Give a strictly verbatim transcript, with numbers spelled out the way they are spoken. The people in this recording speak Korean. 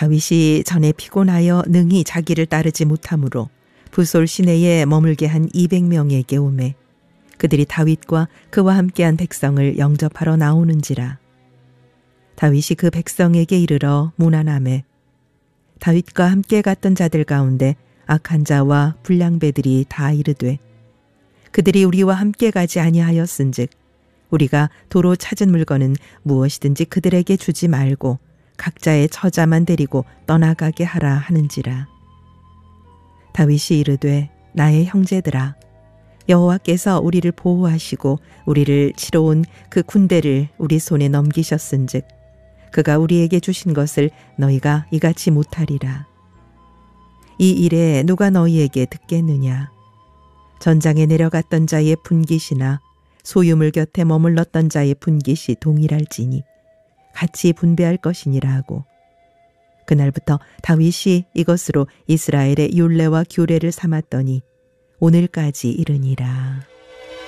다윗이 전에 피곤하여 능히 자기를 따르지 못하므로 부솔 시내에 머물게 한 이백 명에게 오매 그들이 다윗과 그와 함께한 백성을 영접하러 나오는지라. 다윗이 그 백성에게 이르러 문안하매 다윗과 함께 갔던 자들 가운데 악한 자와 불량배들이 다 이르되 그들이 우리와 함께 가지 아니하였은즉 우리가 도로 찾은 물건은 무엇이든지 그들에게 주지 말고 각자의 처자만 데리고 떠나가게 하라 하는지라. 다윗이 이르되 나의 형제들아 여호와께서 우리를 보호하시고 우리를 치러 온 그 군대를 우리 손에 넘기셨은즉 그가 우리에게 주신 것을 너희가 이같이 못하리라. 이 일에 누가 너희에게 듣겠느냐. 전장에 내려갔던 자의 분깃이나 소유물 곁에 머물렀던 자의 분깃이 동일할지니 같이 분배할 것이니라 하고 그날부터 다윗이 이것으로 이스라엘의 율례와 규례를 삼았더니 오늘까지 이르니라.